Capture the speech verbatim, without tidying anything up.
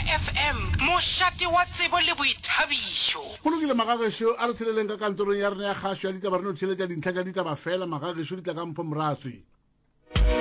F M mošate wa tsebo le boithabišo. Go lokile Magagešo a re tsheleleng ka kantorong ya rena ya kgašo ya ditaba re no tsheletša dintlha tša ditaba fela Magagešo di tla ka mpho moratswe